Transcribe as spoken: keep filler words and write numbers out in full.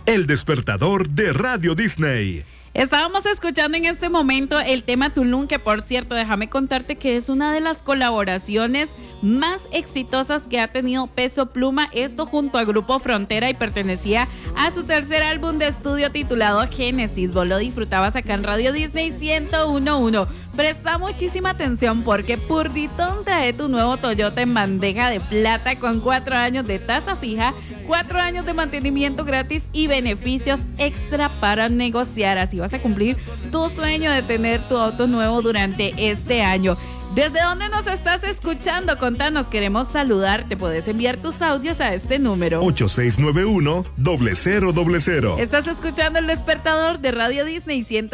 El despertador de Radio Disney. Estábamos escuchando en este momento el tema Tulum, que por cierto, déjame contarte que es una de las colaboraciones más exitosas que ha tenido Peso Pluma, esto junto al Grupo Frontera, y pertenecía a su tercer álbum de estudio titulado Génesis. Vos lo disfrutabas acá en Radio Disney ciento uno punto uno. Presta muchísima atención porque Purditón trae tu nuevo Toyota en bandeja de plata con cuatro años de tasa fija, cuatro años de mantenimiento gratis y beneficios extra para negociar. Así vas a cumplir tu sueño de tener tu auto nuevo durante este año. ¿Desde dónde nos estás escuchando? Contanos, queremos saludarte. Puedes enviar tus audios a este número ocho seis nueve uno, cero cero cero cero. Estás escuchando El Despertador de Radio Disney cien.